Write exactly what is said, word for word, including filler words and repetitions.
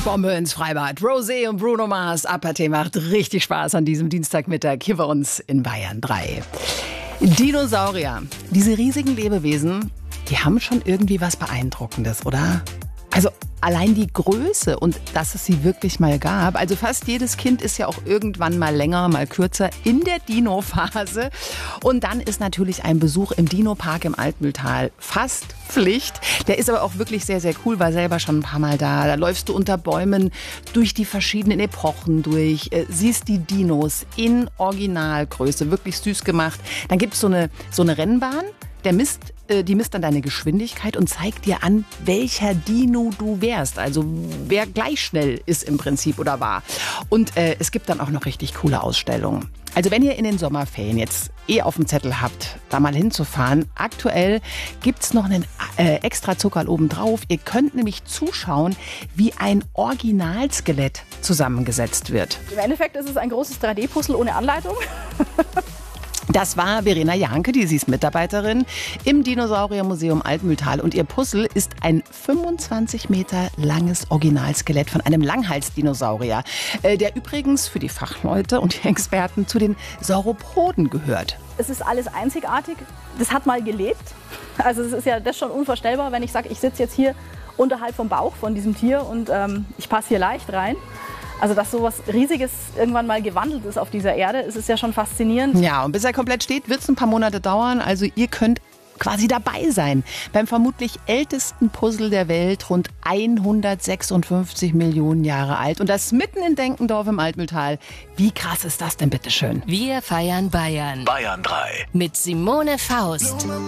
Bombe ins Freibad. Rosé und Bruno Mars. Apathy macht richtig Spaß an diesem Dienstagmittag hier bei uns in Bayern drei. Dinosaurier. Diese riesigen Lebewesen, die haben schon irgendwie was Beeindruckendes, oder? Also allein die Größe und dass es sie wirklich mal gab. Also fast jedes Kind ist ja auch irgendwann mal länger, mal kürzer in der Dino-Phase. Und dann ist natürlich ein Besuch im Dino-Park im Altmühltal fast Pflicht. Der ist aber auch wirklich sehr, sehr cool, war selber schon ein paar Mal da. Da läufst du unter Bäumen durch die verschiedenen Epochen durch, äh, siehst die Dinos in Originalgröße, wirklich süß gemacht. Dann gibt es so eine, so eine Rennbahn. Der misst, äh, die misst dann deine Geschwindigkeit und zeigt dir an, welcher Dino du wärst. Also wer gleich schnell ist im Prinzip oder war. Und äh, es gibt dann auch noch richtig coole Ausstellungen. Also wenn ihr in den Sommerferien jetzt eh auf dem Zettel habt, da mal hinzufahren, aktuell gibt's noch einen äh, extra Zuckerl obendrauf. Ihr könnt nämlich zuschauen, wie ein Originalskelett zusammengesetzt wird. Im Endeffekt ist es ein großes drei D Puzzle ohne Anleitung. Das war Verena Janke, die sie ist Mitarbeiterin im Dinosauriermuseum Altmühltal. Und ihr Puzzle ist ein fünfundzwanzig Meter langes Originalskelett von einem Langhalsdinosaurier, äh, der übrigens für die Fachleute und die Experten zu den Sauropoden gehört. Es ist alles einzigartig. Das hat mal gelebt. Also es ist ja das schon unvorstellbar, wenn ich sage, ich sitze jetzt hier unterhalb vom Bauch von diesem Tier und ähm, ich passe hier leicht rein. Also, dass sowas Riesiges irgendwann mal gewandelt ist auf dieser Erde, ist es ja schon faszinierend. Ja, und bis er komplett steht, wird es ein paar Monate dauern. Also ihr könnt quasi dabei sein beim vermutlich ältesten Puzzle der Welt, rund hundertsechsundfünfzig Millionen Jahre alt. Und das mitten in Denkendorf im Altmühltal. Wie krass ist das denn, bitteschön? Wir feiern Bayern. Bayern drei. Mit Simone Faust.